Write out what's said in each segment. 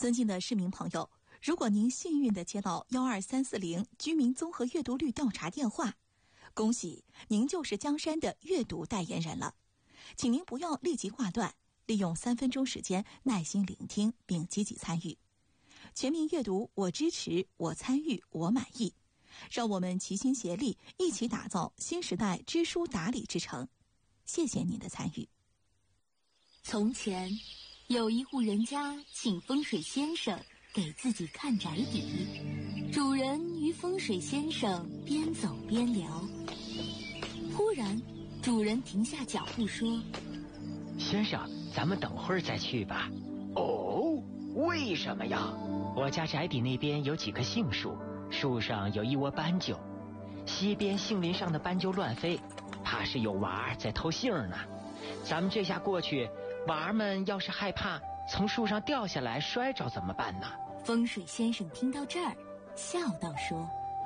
尊敬的市民朋友，如果您幸运地接到12340居民综合阅读率调查电话，恭喜您就是江山的阅读代言人了。请您不要立即挂断，利用3分钟时间耐心聆听并积极参与。全民阅读，我支持，我参与，我满意。让我们齐心协力，一起打造新时代知书达理之城。谢谢您的参与。 从前有一户人家请风水先生给自己看宅邸，主人与风水先生边走边聊。忽然主人停下脚步说： 先生，咱们等会儿再去吧。 哦，为什么呀？ 我家宅邸那边有几棵杏树，树上有一窝斑鸠，西边杏林上的斑鸠乱飞，怕是有娃儿在偷杏呢。咱们这下过去，娃儿们要是害怕从树上掉下来摔着怎么办呢？ 风水先生听到这儿笑道说：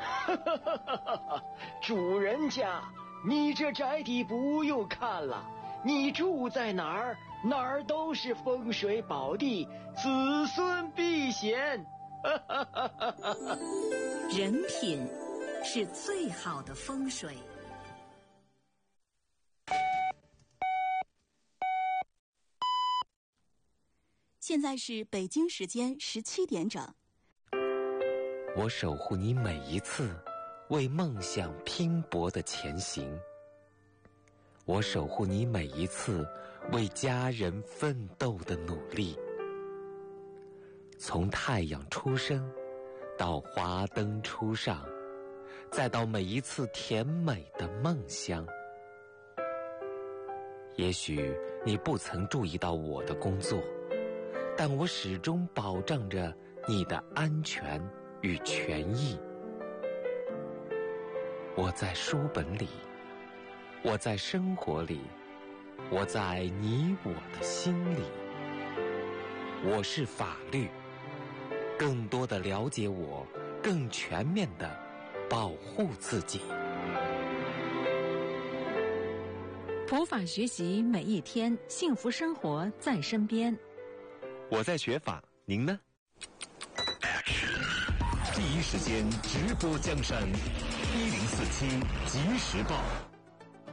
主人家，你这宅邸不用看了，你住在哪儿，哪儿都是风水宝地，子孙避险。 人品是最好的风水。 现在是北京时间17点整。 我守护你每一次为梦想拼搏的前行，我守护你每一次为家人奋斗的努力。从太阳出生到华灯初上，再到每一次甜美的梦乡。也许你不曾注意到我的工作，但我始终保障着你的安全与权益。我在书本里，我在生活里，我在你我的心里。我是法律，更多的了解我，更全面的保护自己。 普法学习每一天，幸福生活在身边。 我在学法，您呢？第一时间直播江山，1047即时报。